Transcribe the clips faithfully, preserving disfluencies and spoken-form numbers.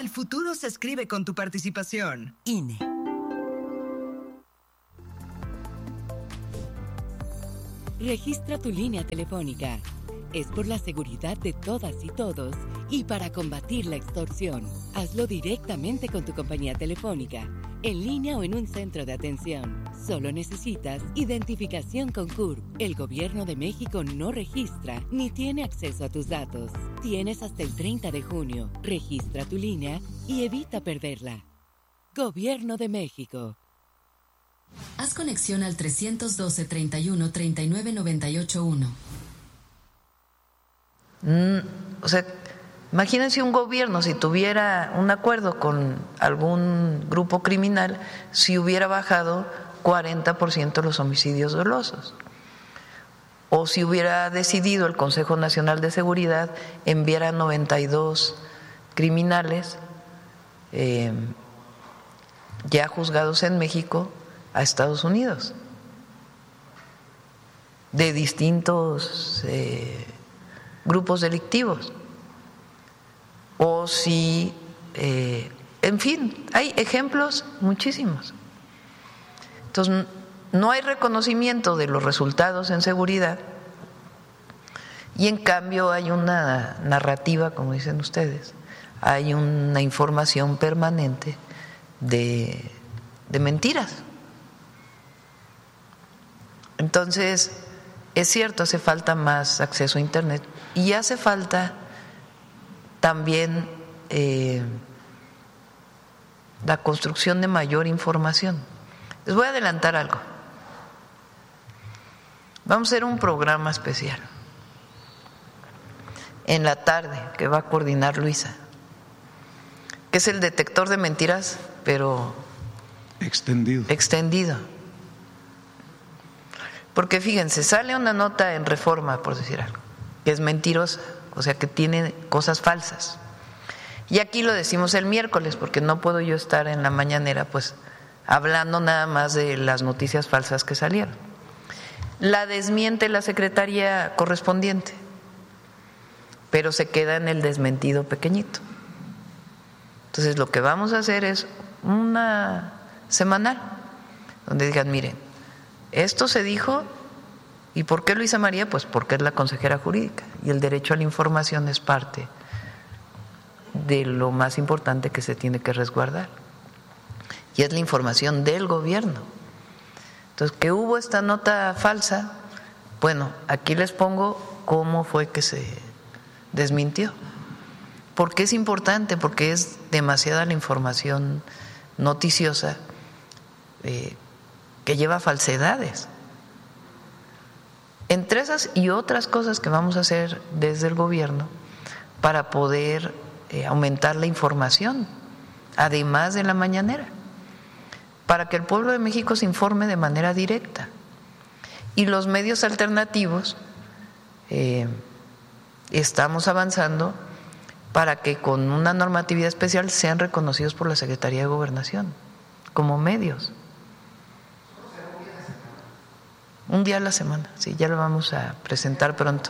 El futuro se escribe con tu participación. I N E. Registra tu línea telefónica. Es por la seguridad de todas y todos y para combatir la extorsión. Hazlo directamente con tu compañía telefónica, en línea o en un centro de atención. Solo necesitas identificación con C U R P. El Gobierno de México no registra ni tiene acceso a tus datos. Tienes hasta el treinta de junio. Registra tu línea y evita perderla. Gobierno de México. Haz conexión al trescientos doce, treinta y uno, treinta y nueve, noventa y ocho, uno. Mm, o sea, imagínense un gobierno si tuviera un acuerdo con algún grupo criminal, si hubiera bajado cuarenta por ciento los homicidios dolosos, o si hubiera decidido el Consejo Nacional de Seguridad enviar a noventa y dos criminales eh, ya juzgados en México a Estados Unidos, de distintos eh, grupos delictivos, o si, eh, en fin, hay ejemplos muchísimos. Entonces, no hay reconocimiento de los resultados en seguridad y en cambio hay una narrativa, como dicen ustedes, hay una información permanente de, de mentiras. Entonces, es cierto, hace falta más acceso a Internet y hace falta también eh, la construcción de mayor información. Les voy a adelantar algo. Vamos a hacer un programa especial en la tarde que va a coordinar Luisa, que es el detector de mentiras, pero extendido. extendido. Porque fíjense, sale una nota en Reforma, por decir algo, que es mentirosa, o sea, que tiene cosas falsas. Y aquí lo decimos el miércoles, porque no puedo yo estar en la mañanera, pues, hablando nada más de las noticias falsas que salieron. La desmiente la secretaría correspondiente, pero se queda en el desmentido pequeñito. Entonces, lo que vamos a hacer es una semanal, donde digan, miren, esto se dijo, ¿y por qué Luisa María? Pues porque es la consejera jurídica y el derecho a la información es parte de lo más importante que se tiene que resguardar y es la información del gobierno. Entonces, que hubo esta nota falsa, bueno, aquí les pongo cómo fue que se desmintió. ¿Por qué es importante? Porque es demasiada la información noticiosa eh, que lleva falsedades. Entre esas y otras cosas que vamos a hacer desde el gobierno para poder eh, aumentar la información, además de la mañanera, para que el pueblo de México se informe de manera directa. Y los medios alternativos eh, estamos avanzando para que con una normatividad especial sean reconocidos por la Secretaría de Gobernación como medios. Un día a la semana, sí, ya lo vamos a presentar pronto.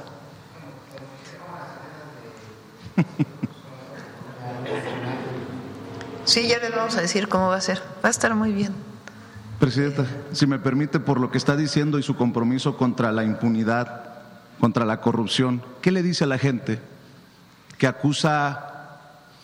Sí, ya les vamos a decir cómo va a ser. Va a estar muy bien. Presidenta, si me permite, por lo que está diciendo y su compromiso contra la impunidad, contra la corrupción, ¿qué le dice a la gente que acusa,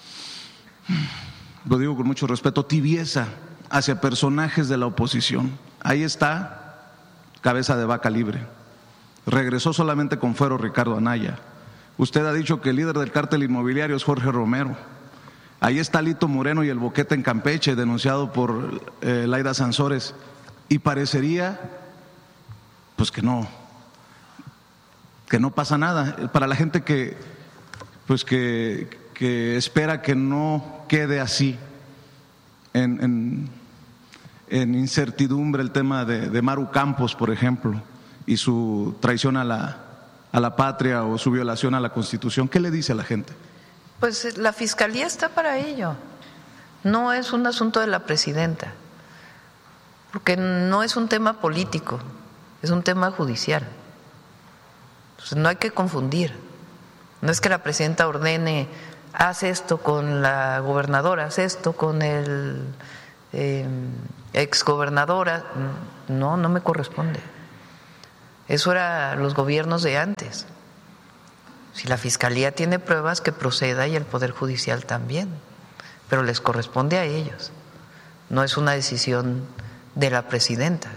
lo digo con mucho respeto, tibieza hacia personajes de la oposición? Ahí está cabeza de vaca libre. Regresó solamente con fuero Ricardo Anaya. Usted ha dicho que el líder del cártel inmobiliario es Jorge Romero. Ahí está Lito Moreno y el Boquete en Campeche, denunciado por eh, Laida Sansores. Y parecería, pues que no, que no pasa nada. Para la gente que, pues que, que espera que no quede así, en, en, en incertidumbre el tema de, de Maru Campos, por ejemplo, y su traición a la, a la patria o su violación a la Constitución, ¿qué le dice a la gente? Pues la Fiscalía está para ello. No es un asunto de la presidenta, porque no es un tema político, es un tema judicial. Entonces, no hay que confundir. No es que la presidenta ordene haz esto con la gobernadora, haz esto con el eh, exgobernadora. No, no me corresponde. Eso era los gobiernos de antes. Si la Fiscalía tiene pruebas, que proceda, y el Poder Judicial también, pero les corresponde a ellos. No es una decisión de la presidenta.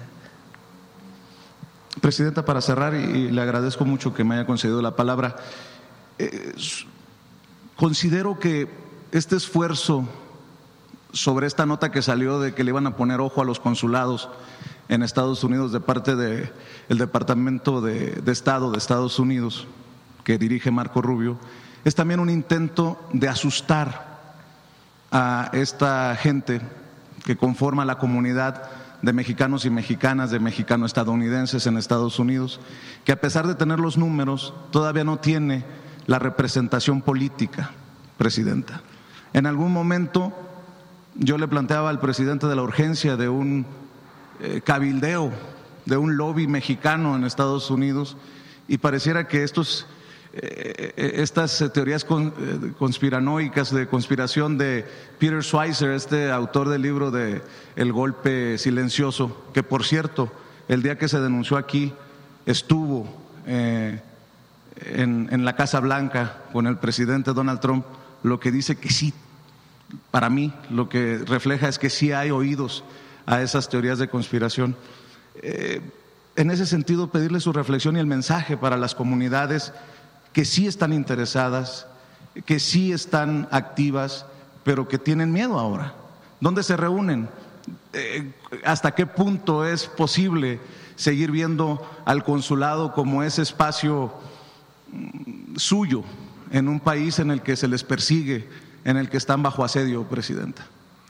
Presidenta, para cerrar, y le agradezco mucho que me haya concedido la palabra, eh, considero que este esfuerzo sobre esta nota que salió de que le iban a poner ojo a los consulados en Estados Unidos de parte del Departamento de, de Estado de Estados Unidos, que dirige Marco Rubio, es también un intento de asustar a esta gente que conforma la comunidad de mexicanos y mexicanas, de mexicano-estadounidenses en Estados Unidos, que a pesar de tener los números, todavía no tiene la representación política, Presidenta. En algún momento yo le planteaba al presidente de la urgencia de un eh, cabildeo, de un lobby mexicano en Estados Unidos, y pareciera que estos, eh, estas teorías con, eh, conspiranoicas de conspiración de Peter Schweizer, este autor del libro de El golpe silencioso, que por cierto, el día que se denunció aquí estuvo eh, en, en la Casa Blanca con el presidente Donald Trump, lo que dice que sí, para mí lo que refleja es que sí hay oídos a esas teorías de conspiración. Eh, en ese sentido, pedirle su reflexión y el mensaje para las comunidades que sí están interesadas, que sí están activas, pero que tienen miedo ahora. ¿Dónde se reúnen? Eh, ¿Hasta qué punto es posible seguir viendo al consulado como ese espacio mm, suyo en un país en el que se les persigue, en el que están bajo asedio, Presidenta?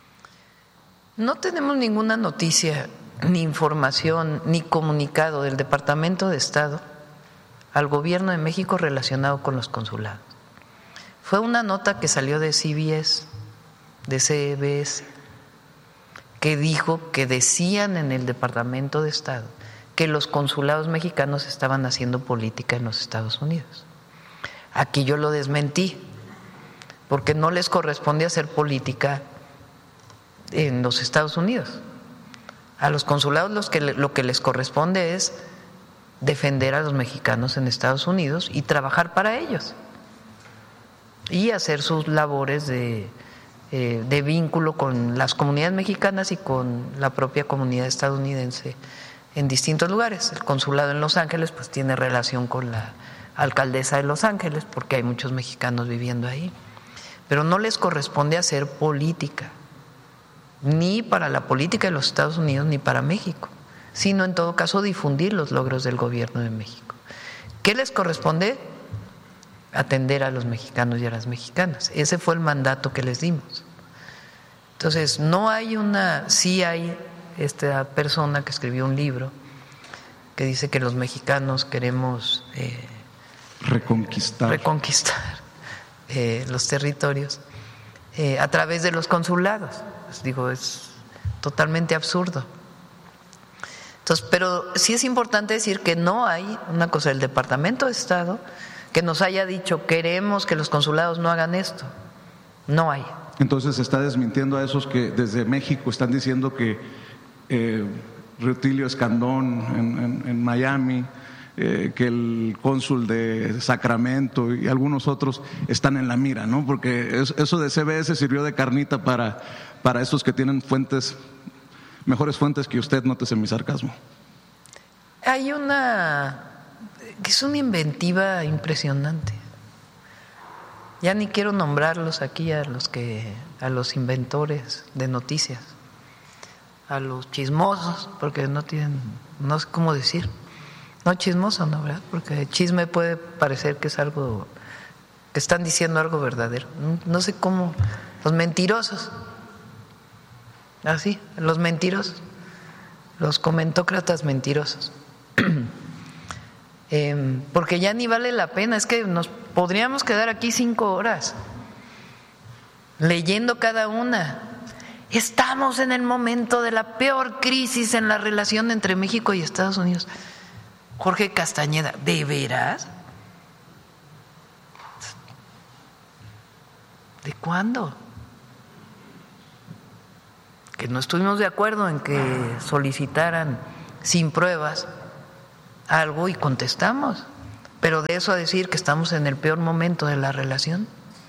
No tenemos ninguna noticia, ni información, ni comunicado del Departamento de Estado al Gobierno de México relacionado con los consulados. Fue una nota que salió de C B S, de C B S, que dijo que decían en el Departamento de Estado que los consulados mexicanos estaban haciendo política en los Estados Unidos. Aquí yo lo desmentí, porque no les corresponde hacer política en los Estados Unidos. A los consulados los que, lo que les corresponde es defender a los mexicanos en Estados Unidos y trabajar para ellos y hacer sus labores de, eh, de vínculo con las comunidades mexicanas y con la propia comunidad estadounidense en distintos lugares. El consulado en Los Ángeles pues tiene relación con la alcaldesa de Los Ángeles porque hay muchos mexicanos viviendo ahí, pero no les corresponde hacer política, ni para la política de los Estados Unidos ni para México, sino en todo caso difundir los logros del gobierno de México. ¿Qué les corresponde? Atender a los mexicanos y a las mexicanas. Ese fue el mandato que les dimos. Entonces, no hay una, sí hay esta persona que escribió un libro que dice que los mexicanos queremos eh, reconquistar, reconquistar eh, los territorios eh, a través de los consulados. Pues digo, es totalmente absurdo. Entonces, pero sí es importante decir que no hay una cosa del Departamento de Estado que nos haya dicho queremos que los consulados no hagan esto. No hay. Entonces se está desmintiendo a esos que desde México están diciendo que eh, Rutilio Escandón en, en, en Miami, eh, que el cónsul de Sacramento y algunos otros están en la mira, ¿no? Porque eso de C B S sirvió de carnita para, para esos que tienen fuentes, mejores fuentes que usted, nótese mi sarcasmo. Hay una que es una inventiva impresionante. Ya ni quiero nombrarlos aquí a los que a los inventores de noticias, a los chismosos, porque no tienen, no sé cómo decir, no chismoso, no, ¿verdad? Porque chisme puede parecer que es algo que están diciendo algo verdadero. No, no sé cómo, los mentirosos, así, los mentirosos, los comentócratas mentirosos. Eh, porque ya ni vale la pena, es que nos podríamos quedar aquí cinco horas leyendo cada una. Estamos en el momento de la peor crisis en la relación entre México y Estados Unidos. Jorge Castañeda, ¿de veras? ¿Cuándo? Que no estuvimos de acuerdo en que solicitaran sin pruebas algo y contestamos, pero de eso a decir que estamos en el peor momento de la relación.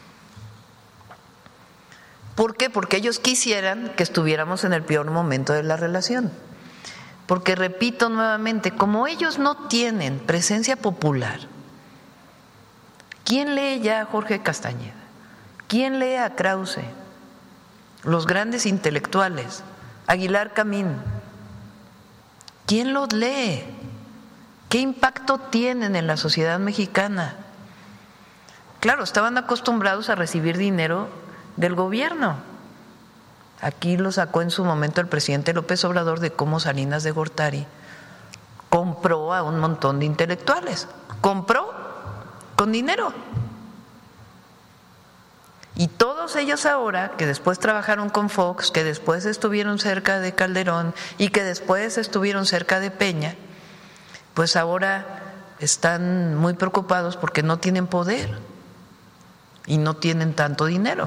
¿Por qué? Porque ellos quisieran que estuviéramos en el peor momento de la relación. Porque, repito nuevamente, como ellos no tienen presencia popular, ¿quién lee ya a Jorge Castañeda? ¿Quién lee a Krause? Los grandes intelectuales, Aguilar Camín. ¿Quién los lee? ¿Qué impacto tienen en la sociedad mexicana? Claro, estaban acostumbrados a recibir dinero del gobierno. Aquí lo sacó en su momento el presidente López Obrador de cómo Salinas de Gortari compró a un montón de intelectuales. Compró con dinero. Y todos ellos ahora, que después trabajaron con Fox, que después estuvieron cerca de Calderón y que después estuvieron cerca de Peña, pues ahora están muy preocupados porque no tienen poder y no tienen tanto dinero.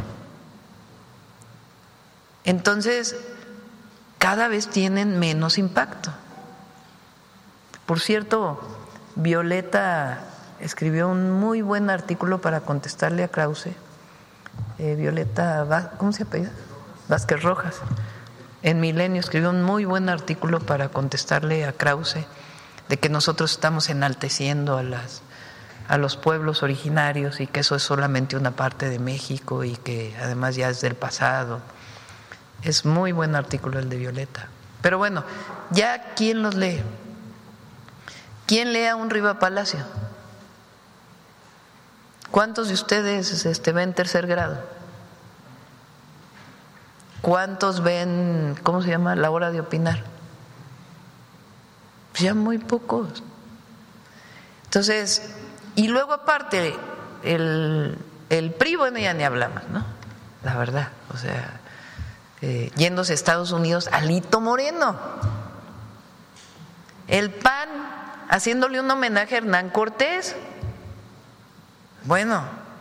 Entonces, cada vez tienen menos impacto. Por cierto, Violeta escribió un muy buen artículo para contestarle a Krause. Eh, Violeta, ¿cómo se apellida? Vázquez Rojas. En Milenio escribió un muy buen artículo para contestarle a Krause de que nosotros estamos enalteciendo a las a los pueblos originarios y que eso es solamente una parte de México y que además ya es del pasado. Es muy buen artículo el de Violeta. Pero bueno, ya ¿quién los lee? ¿Quién lee a un Riva Palacio? ¿Cuántos de ustedes este, ven tercer grado? ¿Cuántos ven, cómo se llama, La Hora de Opinar? Ya muy pocos. Entonces, y luego aparte, el, el P R I, bueno, ya ni hablamos, ¿no? La verdad, o sea, eh, yéndose a Estados Unidos, Alito Moreno. El P A N, haciéndole un homenaje a Hernán Cortés. Bueno,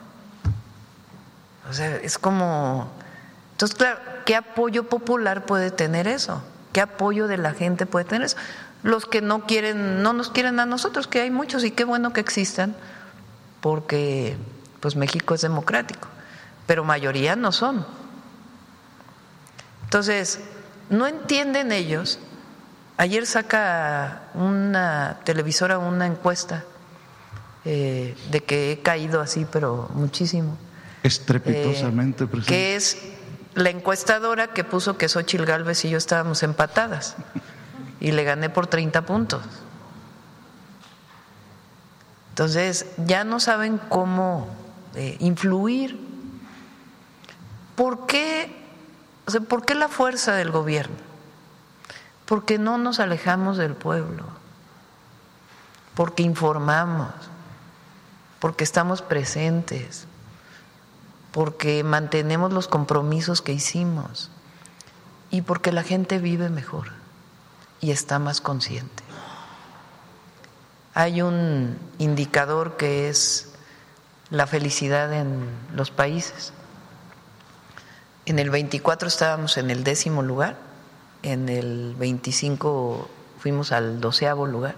o sea, es como… Entonces, claro, ¿qué apoyo popular puede tener eso? ¿Qué apoyo de la gente puede tener eso? Los que no quieren, no nos quieren a nosotros, que hay muchos y qué bueno que existan, porque pues México es democrático, pero mayoría no son. Entonces, no entienden ellos. Ayer saca una televisora una encuesta eh, de que he caído así, pero muchísimo. Estrepitosamente, eh, presidente. Que es la encuestadora que puso que Xóchitl Gálvez y yo estábamos empatadas y le gané por treinta puntos. Entonces ya no saben cómo eh, influir. ¿Por qué? O sea, ¿por qué la fuerza del gobierno? Porque no nos alejamos del pueblo, porque informamos, porque estamos presentes, porque mantenemos los compromisos que hicimos y porque la gente vive mejor y está más consciente. Hay un indicador que es la felicidad en los países. En el veinticuatro estábamos en el décimo lugar, en el veinticinco fuimos al doceavo lugar.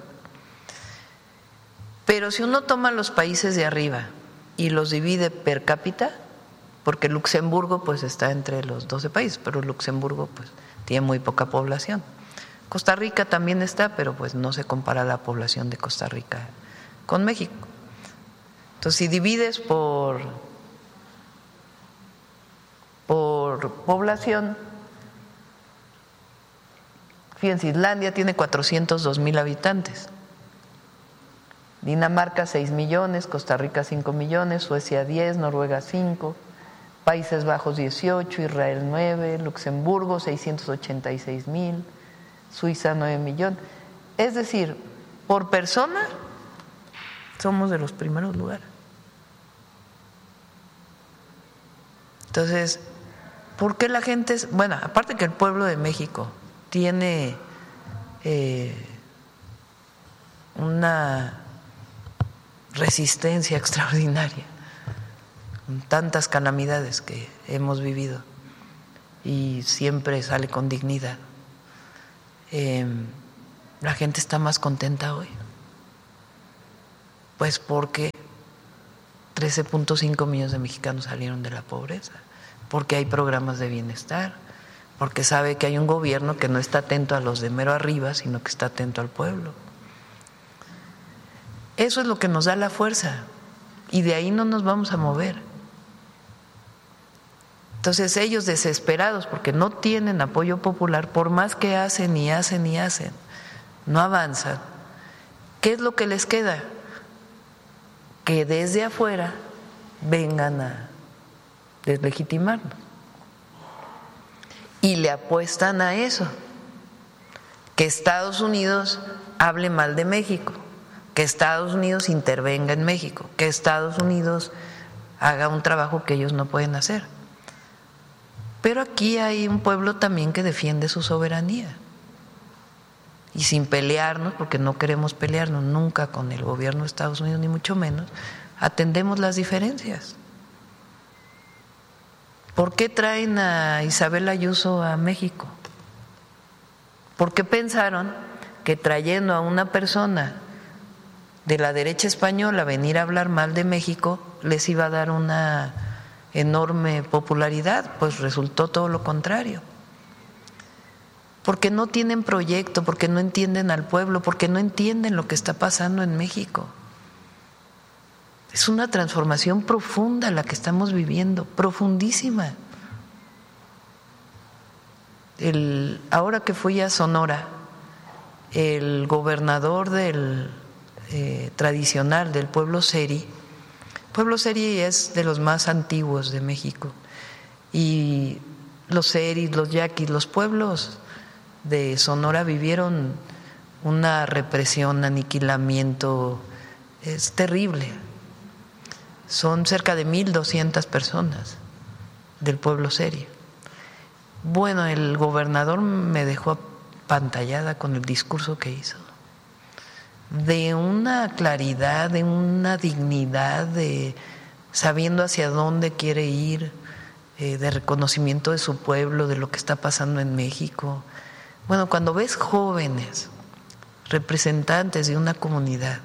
Pero si uno toma los países de arriba y los divide per cápita, porque Luxemburgo pues está entre los doce países, pero Luxemburgo pues tiene muy poca población. Costa Rica también está, pero pues no se compara la población de Costa Rica con México. Entonces, si divides por, por población, fíjense, Islandia tiene cuatrocientos dos mil habitantes, Dinamarca seis millones, Costa Rica cinco millones, Suecia diez, Noruega cinco, Países Bajos dieciocho, Israel nueve, Luxemburgo seiscientos ochenta y seis mil, Suiza nueve millones. Es decir, por persona somos de los primeros lugares. Entonces, ¿por qué la gente es, bueno, aparte que el pueblo de México tiene eh, una resistencia extraordinaria con tantas calamidades que hemos vivido y siempre sale con dignidad. Eh, la gente está más contenta hoy, pues porque trece punto cinco millones de mexicanos salieron de la pobreza, porque hay programas de bienestar, porque sabe que hay un gobierno que no está atento a los de mero arriba, sino que está atento al pueblo. Eso es lo que nos da la fuerza y de ahí no nos vamos a mover. Entonces ellos desesperados porque no tienen apoyo popular, por más que hacen y hacen y hacen, no avanzan. ¿Qué es lo que les queda? Que desde afuera vengan a deslegitimarnos. Y le apuestan a eso, que Estados Unidos hable mal de México, que Estados Unidos intervenga en México, que Estados Unidos haga un trabajo que ellos no pueden hacer. Pero aquí hay un pueblo también que defiende su soberanía. Y sin pelearnos, porque no queremos pelearnos nunca con el gobierno de Estados Unidos, ni mucho menos, atendemos las diferencias. ¿Por qué traen a Isabel Ayuso a México? ¿Por qué pensaron que trayendo a una persona de la derecha española a venir a hablar mal de México les iba a dar una enorme popularidad? Pues resultó todo lo contrario. Porque no tienen proyecto, porque no entienden al pueblo, porque no entienden lo que está pasando en México. Es una transformación profunda la que estamos viviendo, profundísima. El, ahora que fui a Sonora, el gobernador del eh, tradicional del pueblo Seri, pueblo Seri es de los más antiguos de México, y los Seris, los yaquis, los pueblos de Sonora vivieron una represión, aniquilamiento, es terrible. Son cerca de mil doscientas personas del pueblo Seri. Bueno, el gobernador me dejó apantallada con el discurso que hizo, de una claridad, de una dignidad, de sabiendo hacia dónde quiere ir, eh, de reconocimiento de su pueblo, de lo que está pasando en México. Bueno, cuando ves jóvenes, representantes de una comunidad,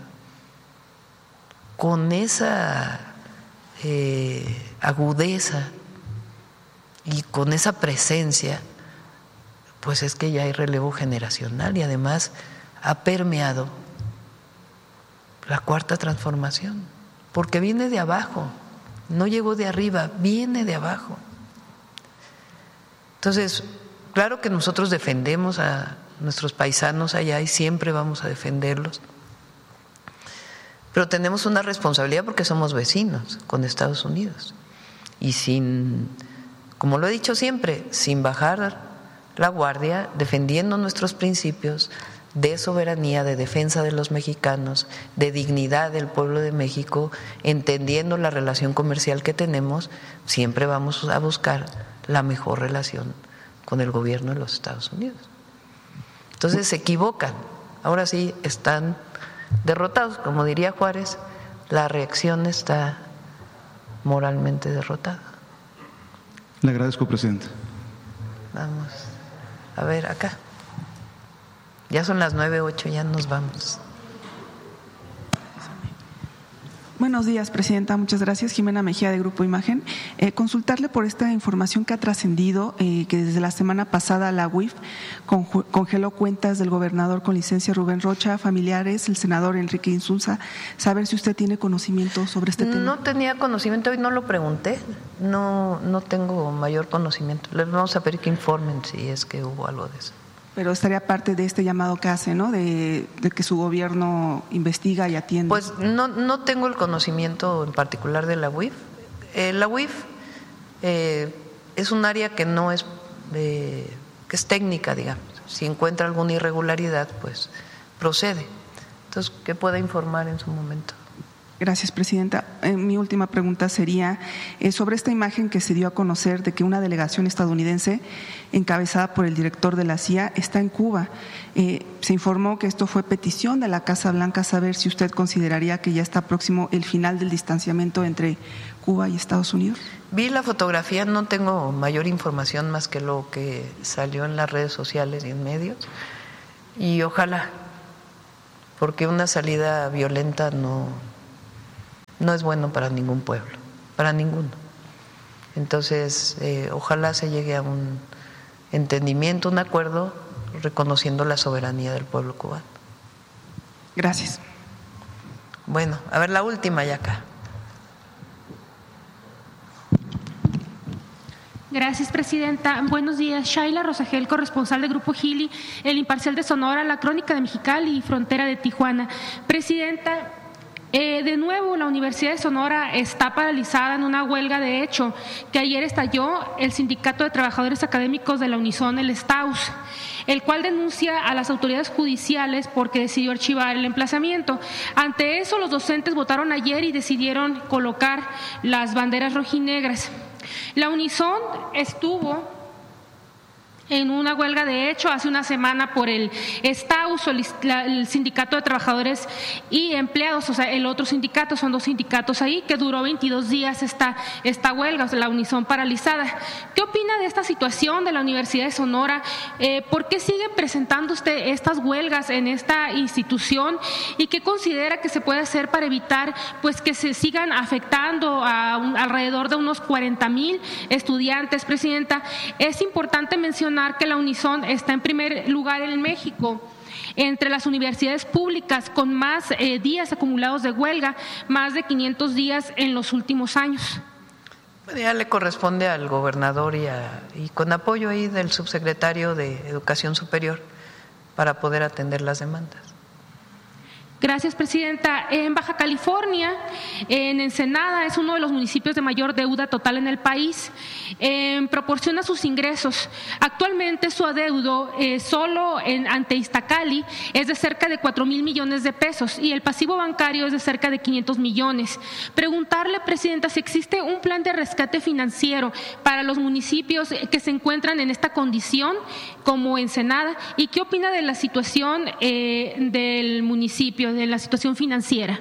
con esa eh, agudeza y con esa presencia, pues es que ya hay relevo generacional y además ha permeado la cuarta transformación, porque viene de abajo, no llegó de arriba, viene de abajo. Entonces, claro que nosotros defendemos a nuestros paisanos allá y siempre vamos a defenderlos, pero tenemos una responsabilidad porque somos vecinos con Estados Unidos y sin, como lo he dicho siempre, sin bajar la guardia, defendiendo nuestros principios de soberanía, de defensa de los mexicanos, de dignidad del pueblo de México, entendiendo la relación comercial que tenemos, siempre vamos a buscar la mejor relación con el gobierno de los Estados Unidos. Entonces se equivocan, ahora sí están derrotados, como diría Juárez, la reacción está moralmente derrotada. Le agradezco, presidente. Vamos, a ver acá. Ya son las nueve ocho, ya nos vamos. Buenos días, presidenta. Muchas gracias. Jimena Mejía, de Grupo Imagen. Eh, consultarle por esta información que ha trascendido, eh, que desde la semana pasada la U I F congeló cuentas del gobernador con licencia Rubén Rocha, familiares, el senador Enrique Insunza. Saber si usted tiene conocimiento sobre este tema. No tenía conocimiento y no lo pregunté. No, no tengo mayor conocimiento. Les vamos a pedir que informen si es que hubo algo de eso. Pero estaría parte de este llamado que hace, ¿no? De, de que su gobierno investiga y atiende. Pues no, no tengo el conocimiento en particular de la U I F. Eh, la U I F eh, es un área que no es, eh, que es técnica, digamos. Si encuentra alguna irregularidad, pues procede. Entonces, que pueda informar en su momento. Gracias, Presidenta. Eh, mi última pregunta sería eh, sobre esta imagen que se dio a conocer de que una delegación estadounidense encabezada por el director de la C I A está en Cuba. Eh, se informó que esto fue petición de la Casa Blanca, saber si usted consideraría que ya está próximo el final del distanciamiento entre Cuba y Estados Unidos. Vi la fotografía, no tengo mayor información más que lo que salió en las redes sociales y en medios, y ojalá, porque una salida violenta no, no es bueno para ningún pueblo, para ninguno. Entonces, eh, ojalá se llegue a un entendimiento, un acuerdo, reconociendo la soberanía del pueblo cubano. Gracias. Bueno, a ver la última ya acá. Gracias, Presidenta. Buenos días. Shaila Rosagel, corresponsal de Grupo Gili, El Imparcial de Sonora, La Crónica de Mexicali y Frontera de Tijuana. Presidenta, eh, de nuevo la Universidad de Sonora está paralizada en una huelga de hecho que ayer estalló el Sindicato de Trabajadores Académicos de la Unison, el STAUS, el cual denuncia a las autoridades judiciales porque decidió archivar el emplazamiento. Ante eso, los docentes votaron ayer y decidieron colocar las banderas rojinegras. La Unison estuvo en una huelga de hecho hace una semana por el STAUS, el Sindicato de Trabajadores y Empleados, o sea, el otro sindicato, son dos sindicatos ahí, que duró veintidós días esta, esta huelga, o sea, la Unison paralizada. ¿Qué opina de esta situación de la Universidad de Sonora? Eh, ¿Por qué sigue presentando usted estas huelgas en esta institución? ¿Y qué considera que se puede hacer para evitar pues que se sigan afectando a un, alrededor de unos cuarenta mil estudiantes? Presidenta, es importante mencionar que la Unison está en primer lugar en México entre las universidades públicas con más eh, días acumulados de huelga, más de quinientos días en los últimos años. Bueno, ya le corresponde al gobernador y, a, y con apoyo ahí del subsecretario de Educación Superior para poder atender las demandas. Gracias, Presidenta. En Baja California, en Ensenada, es uno de los municipios de mayor deuda total en el país. Eh, proporciona sus ingresos. Actualmente su adeudo eh, solo en, ante Iztacali es de cerca de cuatro mil millones de pesos y el pasivo bancario es de cerca de quinientos millones. Preguntarle, Presidenta, si existe un plan de rescate financiero para los municipios que se encuentran en esta condición, como Ensenada, y qué opina de la situación eh, del municipio, de la situación financiera.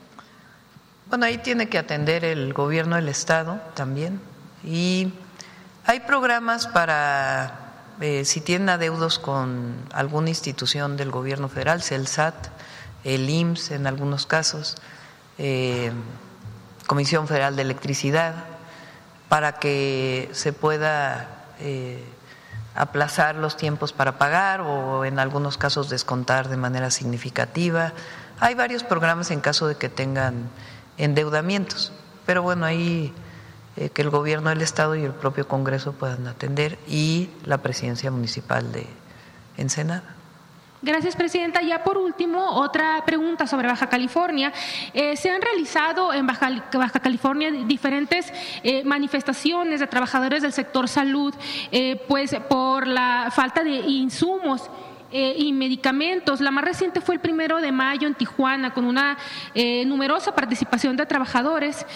Bueno, ahí tiene que atender el gobierno del estado también, y hay programas para eh, si tienen adeudos con alguna institución del gobierno federal, el S A T, el I M S S en algunos casos, eh, Comisión Federal de Electricidad, para que se pueda eh, aplazar los tiempos para pagar o en algunos casos descontar de manera significativa. Hay varios programas en caso de que tengan endeudamientos, pero bueno, ahí eh, que el gobierno del estado y el propio Congreso puedan atender, y la presidencia municipal de Ensenada. Gracias, Presidenta. Ya por último, otra pregunta sobre Baja California. Eh, se han realizado en Baja, Baja California diferentes eh, manifestaciones de trabajadores del sector salud, eh, pues por la falta de insumos Eh, y medicamentos. La más reciente fue el primero de mayo en Tijuana, con una eh, numerosa participación de trabajadores.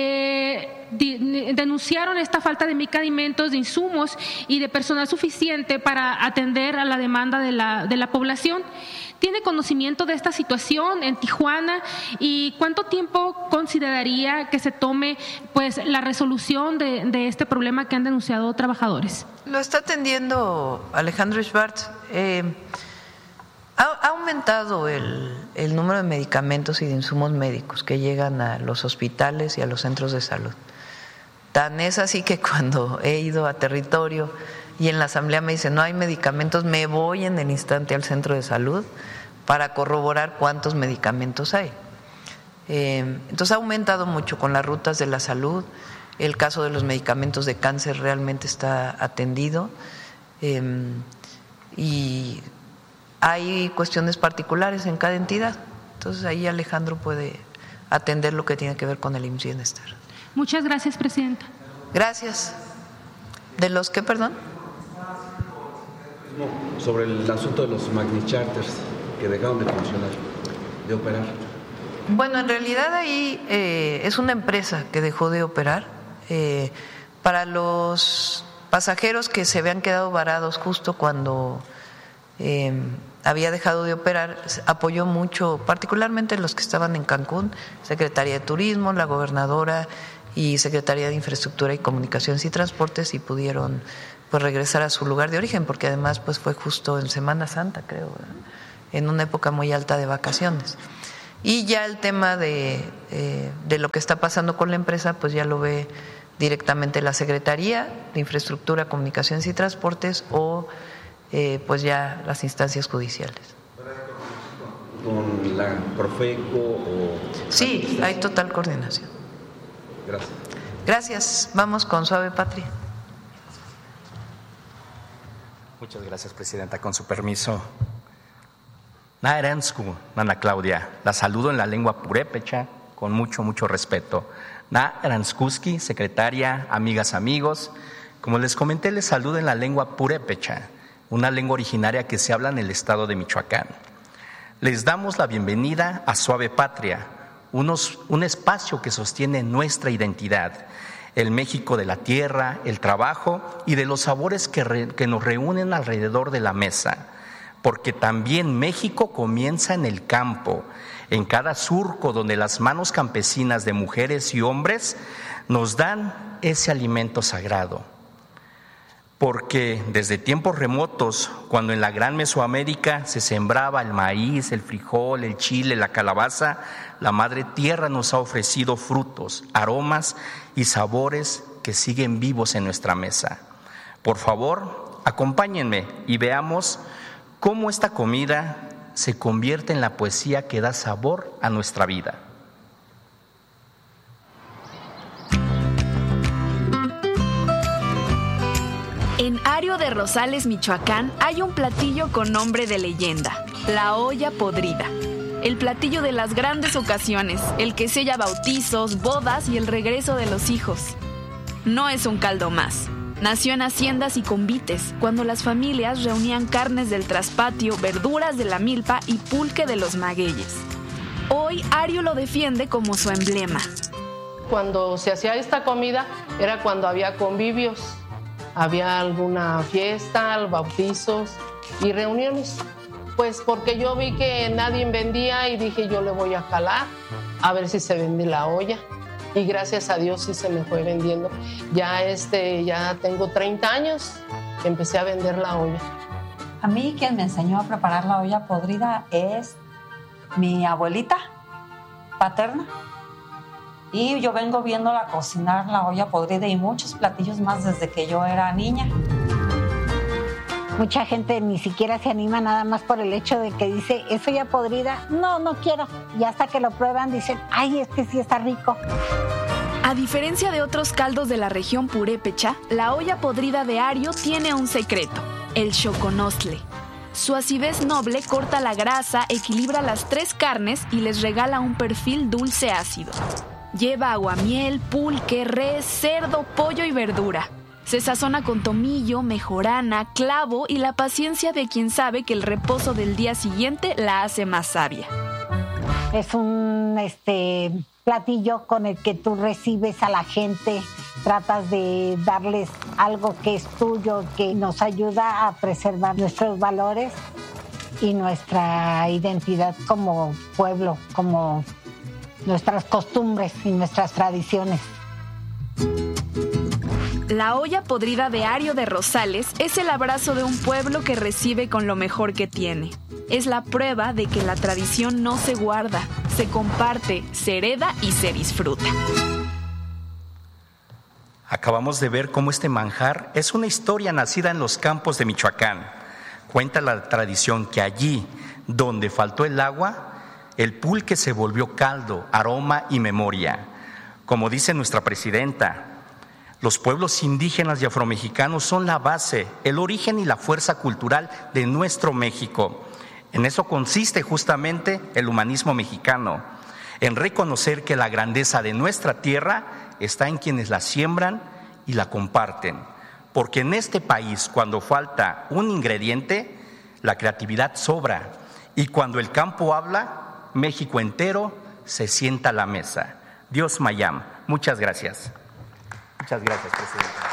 Eh, de, denunciaron esta falta de medicamentos, de insumos y de personal suficiente para atender a la demanda de la, de la población. ¿Tiene conocimiento de esta situación en Tijuana y cuánto tiempo consideraría que se tome pues la resolución de, de este problema que han denunciado trabajadores? Lo está atendiendo Alejandro Schwartz. Eh, ha, ha aumentado el, el número de medicamentos y de insumos médicos que llegan a los hospitales y a los centros de salud. Tan es así que cuando he ido a territorio y en la asamblea me dicen no hay medicamentos, me voy en el instante al centro de salud para corroborar cuántos medicamentos hay. Eh, entonces ha aumentado mucho con las rutas de la salud. El caso de los medicamentos de cáncer realmente está atendido, eh, y hay cuestiones particulares en cada entidad. Entonces ahí Alejandro puede atender lo que tiene que ver con el I M S S Bienestar. Muchas gracias, Presidenta. Gracias. ¿De los qué, perdón? Sobre el asunto de los Magni Charters que dejaron de funcionar, de operar. Bueno, en realidad ahí eh, es una empresa que dejó de operar. Eh, para los pasajeros que se habían quedado varados justo cuando eh, había dejado de operar, apoyó mucho, particularmente los que estaban en Cancún, Secretaría de Turismo, la gobernadora y Secretaría de Infraestructura y Comunicaciones y Transportes, y pudieron pues regresar a su lugar de origen, porque además pues fue justo en Semana Santa, creo, ¿verdad? En una época muy alta de vacaciones. Y ya el tema de, eh, de lo que está pasando con la empresa, pues ya lo ve directamente la Secretaría de Infraestructura, Comunicaciones y Transportes o eh, pues ya las instancias judiciales. ¿Con la Profeco o...? Sí, hay total coordinación. Gracias. Gracias. Vamos con Suave Patria. Muchas gracias, Presidenta. Con su permiso. Naeransku, Nana Claudia, la saludo en la lengua purépecha con mucho, mucho respeto. Naeranskuski, secretaria, amigas, amigos. Como les comenté, les saludo en la lengua purépecha, una lengua originaria que se habla en el estado de Michoacán. Les damos la bienvenida a Suave Patria, unos, un espacio que sostiene nuestra identidad, el México de la tierra, el trabajo y de los sabores que, re, que nos reúnen alrededor de la mesa, porque también México comienza en el campo, en cada surco donde las manos campesinas de mujeres y hombres nos dan ese alimento sagrado. Porque desde tiempos remotos, cuando en la gran Mesoamérica se sembraba el maíz, el frijol, el chile, la calabaza, la Madre Tierra nos ha ofrecido frutos, aromas y sabores que siguen vivos en nuestra mesa. Por favor, acompáñenme y veamos cómo esta comida se convierte en la poesía que da sabor a nuestra vida. En Ario de Rosales, Michoacán, hay un platillo con nombre de leyenda, la olla podrida. El platillo de las grandes ocasiones, el que sella bautizos, bodas y el regreso de los hijos. No es un caldo más. Nació en haciendas y convites, cuando las familias reunían carnes del traspatio, verduras de la milpa y pulque de los magueyes. Hoy, Ario lo defiende como su emblema. Cuando se hacía esta comida era cuando había convivios. Había alguna fiesta, bautizos y reuniones. Pues porque yo vi que nadie vendía y dije yo le voy a calar a ver si se vende la olla. Y gracias a Dios sí se me fue vendiendo. Ya, este, ya tengo treinta años que empecé a vender la olla. A mí quien me enseñó a preparar la olla podrida es mi abuelita paterna. Y yo vengo viéndola cocinar la olla podrida y muchos platillos más desde que yo era niña. Mucha gente ni siquiera se anima nada más por el hecho de que dice, ¿es olla podrida? No, no quiero. Y hasta que lo prueban dicen, ay, es que sí está rico. A diferencia de otros caldos de la región purépecha, la olla podrida de Ario tiene un secreto, el xoconostle. Su acidez noble corta la grasa, equilibra las tres carnes y les regala un perfil dulce ácido. Lleva aguamiel, pulque, res, cerdo, pollo y verdura. Se sazona con tomillo, mejorana, clavo y la paciencia de quien sabe que el reposo del día siguiente la hace más sabia. Es un este, platillo con el que tú recibes a la gente, tratas de darles algo que es tuyo, que nos ayuda a preservar nuestros valores y nuestra identidad como pueblo, como nuestras costumbres y nuestras tradiciones. La olla podrida de Ario de Rosales es el abrazo de un pueblo que recibe con lo mejor que tiene. Es la prueba de que la tradición no se guarda, se comparte, se hereda y se disfruta. Acabamos de ver cómo este manjar es una historia nacida en los campos de Michoacán. Cuenta la tradición que allí, donde faltó el agua, el pulque se volvió caldo, aroma y memoria. Como dice nuestra presidenta, los pueblos indígenas y afromexicanos son la base, el origen y la fuerza cultural de nuestro México. En eso consiste justamente el humanismo mexicano, en reconocer que la grandeza de nuestra tierra está en quienes la siembran y la comparten. Porque en este país, cuando falta un ingrediente, la creatividad sobra. Y cuando el campo habla, México entero se sienta a la mesa. Dios Mayam. Muchas gracias. Muchas gracias, presidente.